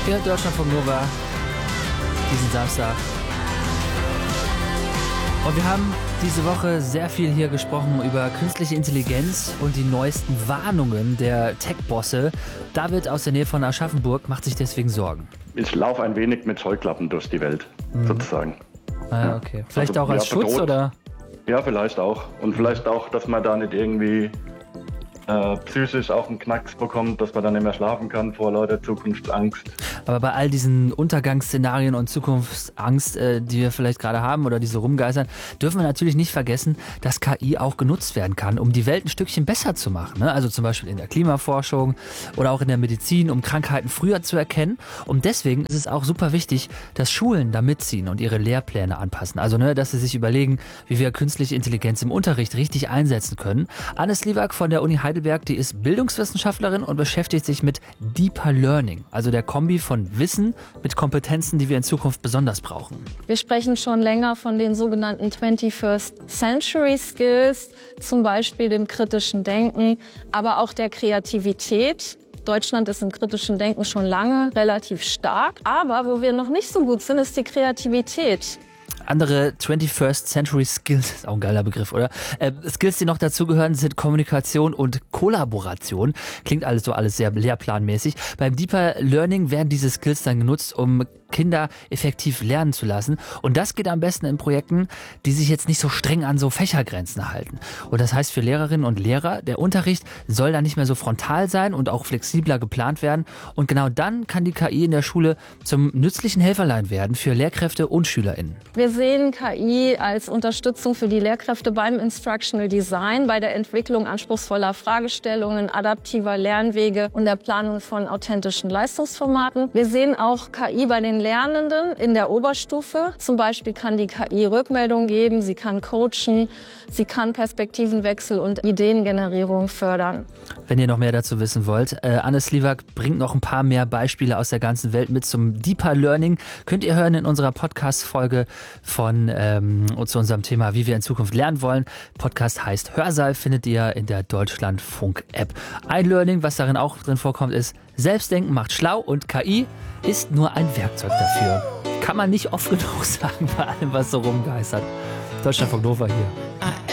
Hier Deutschlandfunk Nova, diesen Samstag. Und wir haben diese Woche sehr viel hier gesprochen über künstliche Intelligenz und die neuesten Warnungen der Tech-Bosse. David aus der Nähe von Aschaffenburg macht sich deswegen Sorgen. Ich laufe ein wenig mit Scheuklappen durch die Welt, sozusagen. Ah, okay. Vielleicht also, auch als Schutz, bedroht, oder? Ja, vielleicht auch. Und vielleicht auch, dass man da nicht irgendwie psychisch auch einen Knacks bekommt, dass man dann nicht mehr schlafen kann vor lauter Zukunftsangst. Aber bei all diesen Untergangsszenarien und Zukunftsangst, die wir vielleicht gerade haben oder die so rumgeistern, dürfen wir natürlich nicht vergessen, dass KI auch genutzt werden kann, um die Welt ein Stückchen besser zu machen. Ne? Also zum Beispiel in der Klimaforschung oder auch in der Medizin, um Krankheiten früher zu erkennen. Und deswegen ist es auch super wichtig, dass Schulen da mitziehen und ihre Lehrpläne anpassen. Also, dass sie sich überlegen, wie wir künstliche Intelligenz im Unterricht richtig einsetzen können. Anne Sliwak von der Uni Heidelberg, die ist Bildungswissenschaftlerin und beschäftigt sich mit Deeper Learning, also der Kombi von Wissen mit Kompetenzen, die wir in Zukunft besonders brauchen. Wir sprechen schon länger von den sogenannten 21st Century Skills, zum Beispiel dem kritischen Denken, aber auch der Kreativität. Deutschland ist im kritischen Denken schon lange relativ stark, aber wo wir noch nicht so gut sind, ist die Kreativität. Andere 21st Century Skills, ist auch ein geiler Begriff, oder? Skills, die noch dazugehören, sind Kommunikation und Kollaboration. Klingt alles sehr lehrplanmäßig. Beim Deeper Learning werden diese Skills dann genutzt, um Kinder effektiv lernen zu lassen. Und das geht am besten in Projekten, die sich jetzt nicht so streng an so Fächergrenzen halten. Und das heißt für Lehrerinnen und Lehrer, der Unterricht soll dann nicht mehr so frontal sein und auch flexibler geplant werden. Und genau dann kann die KI in der Schule zum nützlichen Helferlein werden für Lehrkräfte und SchülerInnen. Wir sehen KI als Unterstützung für die Lehrkräfte beim Instructional Design, bei der Entwicklung anspruchsvoller Fragestellungen, adaptiver Lernwege und der Planung von authentischen Leistungsformaten. Wir sehen auch KI bei den Lernenden in der Oberstufe. Zum Beispiel kann die KI Rückmeldungen geben, sie kann coachen, sie kann Perspektivenwechsel und Ideengenerierung fördern. Wenn ihr noch mehr dazu wissen wollt, Anne Sliwak bringt noch ein paar mehr Beispiele aus der ganzen Welt mit zum Deeper Learning. Könnt ihr hören in unserer Podcast-Folge zu unserem Thema, wie wir in Zukunft lernen wollen. Podcast heißt Hörsaal, findet ihr in der Deutschlandfunk-App. Ein Learning, was darin auch drin vorkommt, ist: Selbstdenken macht schlau und KI ist nur ein Werkzeug dafür. Kann man nicht oft genug sagen bei allem, was so rumgeistert. Deutschlandfunk Nova hier.